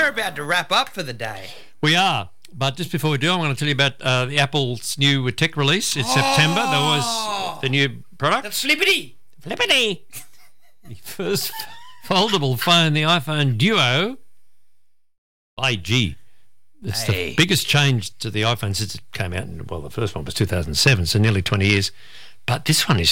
we're about to wrap up for the day. We are. But just before we do, I'm going to tell you about the Apple's new tech release. It's September. There was the new product. The Flippity. The first foldable phone, the iPhone Duo 5G. It's the biggest change to the iPhone since it came out. Well, the first one was 2007, so nearly 20 years. But this one is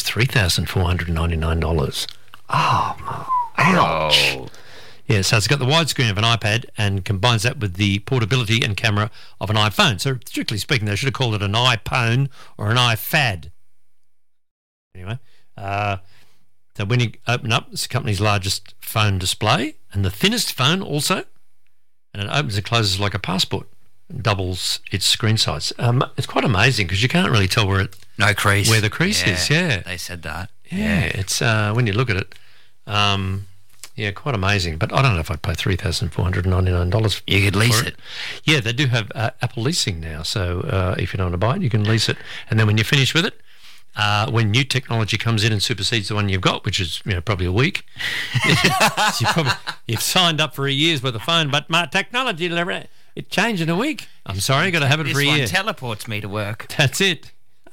$3,499. Oh, ouch. Oh. Yeah, so it's got the widescreen of an iPad and combines that with the portability and camera of an iPhone. So strictly speaking, they should have called it an iPhone or an iPad. Anyway, so when you open up, it's the company's largest phone display and the thinnest phone also. And it opens and closes like a passport and doubles its screen size. It's quite amazing because you can't really tell where No crease. the crease is. Yeah, They said that. yeah. It's when you look at it, quite amazing. But I don't know if I'd pay $3,499. You could lease for it. Yeah, they do have Apple leasing now. So if you don't want to buy it, you can lease it, and then when you're finished with it, when new technology comes in and supersedes the one you've got, which is probably a week, you've signed up for a year's worth of phone, but my technology it changed in a week. I'm sorry, got to have it for a year. This one teleports me to work. That's it.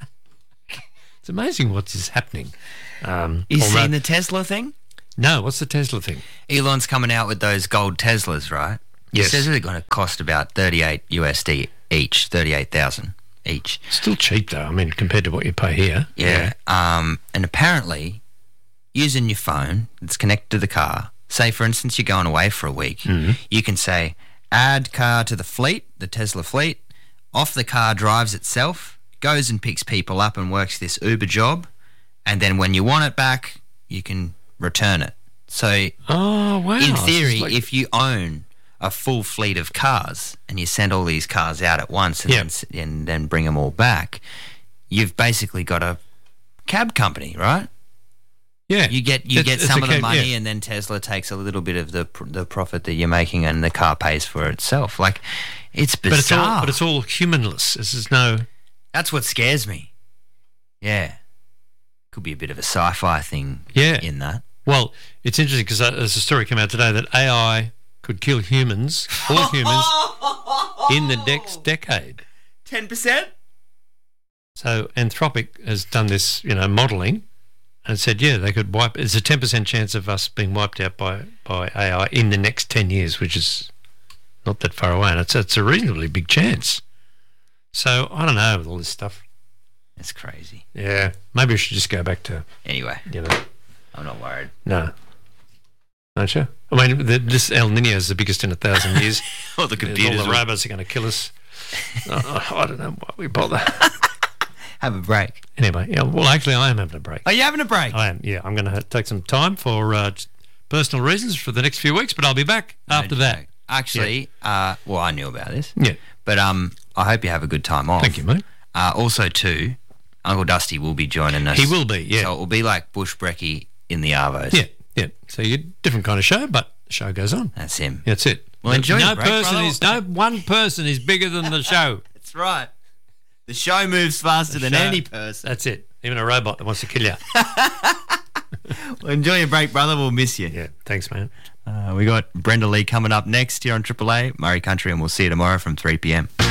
It's amazing what is happening. You seen the Tesla thing? No, what's the Tesla thing? Elon's coming out with those gold Teslas, right? Yes. He says they're going to cost about 38 USD each, 38,000 each. Still cheap though. I mean, compared to what you pay here. Yeah. And apparently, using your phone that's connected to the car, say for instance you're going away for a week, you can say, add car to the fleet, the Tesla fleet, off the car drives itself, goes and picks people up and works this Uber job, and then when you want it back, you can return it. So, Oh wow! in It's theory, like- if you own a full fleet of cars and you send all these cars out at once and then bring them all back, you've basically got a cab company, right? yeah, You get It's some of the okay, money, yeah. and then Tesla takes a little bit of the profit that you're making, and the car pays for itself. Like, it's bizarre. But it's all humanless. This is no. That's what scares me. Yeah, could be a bit of a sci-fi thing. Yeah. In that. Well, it's interesting because there's a story came out today that AI could kill humans, all humans, in the next decade. 10%. So Anthropic has done this, modelling, and said, they could wipe. There's a 10% chance of us being wiped out by AI in the next 10 years, which is not that far away, and it's a reasonably big chance. So I don't know with all this stuff. That's crazy. Yeah, maybe we should just go back to Anyway, No. I'm not worried. Aren't you? I mean, this El Nino is the biggest in 1,000 years. All the computers. All the robots are going to kill us. I don't know why we bother. Have a break. Anyway, well, actually, I am having a break. Are you having a break? I am, I'm going to take some time for personal reasons for the next few weeks, but I'll be back after that. Actually, well, I knew about this. Yeah. But I hope you have a good time off. Thank you, mate. Also, too, Uncle Dusty will be joining us. He will be, yeah. So it will be like Bush Brecky in the Arvos. Yeah. So you're a different kind of show, but the show goes on. That's him. That's it. Well, enjoy your break, brother. No one person is bigger than the show. That's right. The show moves faster than any person. That's it. Even a robot that wants to kill you. Well, enjoy your break, brother. We'll miss you. Yeah. Thanks, man. We got Brenda Lee coming up next here on Triple A, Murray Country, and we'll see you tomorrow from 3 p.m.